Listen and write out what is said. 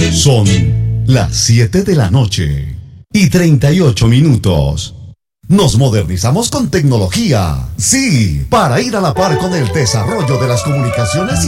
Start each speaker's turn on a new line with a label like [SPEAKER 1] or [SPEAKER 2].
[SPEAKER 1] Son las 7 de la noche y 38 minutos. Nos modernizamos con tecnología. Sí, para ir a la par con el desarrollo de las comunicaciones